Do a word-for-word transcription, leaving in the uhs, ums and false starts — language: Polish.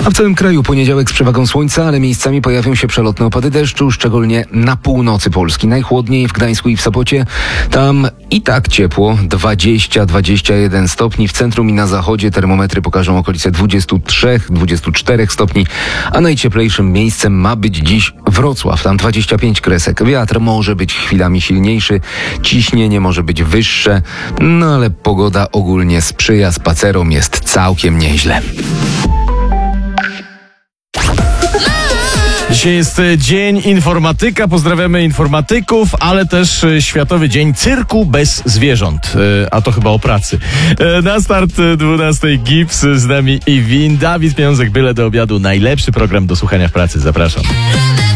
A w całym kraju poniedziałek z przewagą słońca, ale miejscami pojawią się przelotne opady deszczu, szczególnie na północy Polski. Najchłodniej w Gdańsku i w Sopocie. Tam i tak ciepło, dwadzieścia do dwudziestu jeden stopni. W centrum i na zachodzie termometry pokażą okolice dwudziestu trzech do dwudziestu czterech stopni, a najcieplejszym miejscem ma być dziś Wrocław. Tam dwadzieścia pięć kresek. Wiatr może być chwilami silniejszy, ciśnienie może być wyższe, no ale pogoda ogólnie sprzyja spacerom, jest całkiem nieźle. Dzisiaj jest Dzień Informatyka, pozdrawiamy informatyków, ale też Światowy Dzień Cyrku bez zwierząt, a to chyba o pracy. Na start dwunastej Gips, z nami Iwin, Dawid Pieniążek, byle do obiadu, najlepszy program do słuchania w pracy, zapraszam.